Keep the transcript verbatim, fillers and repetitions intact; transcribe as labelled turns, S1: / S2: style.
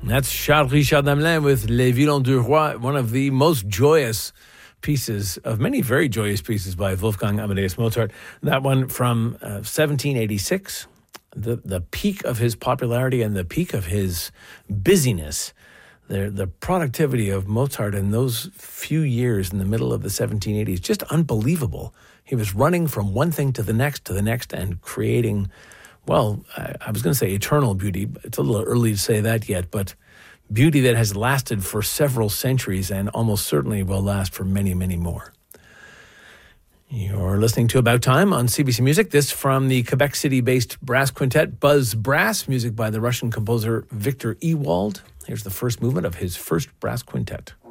S1: That's Charles Richard Hamelin with Les Violons du Roi, one of the most joyous pieces of many very joyous pieces by Wolfgang Amadeus Mozart. That one from uh, seventeen eighty-six, the, the peak of his popularity and the peak of his busyness. The, the productivity of Mozart in those few years in the middle of the seventeen eighties, just unbelievable. He was running from one thing to the next to the next and creating, well, I, I was going to say eternal beauty. It's a little early to say that yet, but beauty that has lasted for several centuries and almost certainly will last for many, many more. You're listening to About Time on C B C Music. This from the Quebec City-based brass quintet Buzz Brass, music by the Russian composer Victor Ewald. Here's the first movement of his first brass quintet.